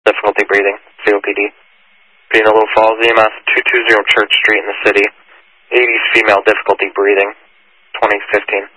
Difficulty breathing. COPD. Being a Little Falls, EMS 220 Church Street in the city. 80s female, difficulty breathing. 2015.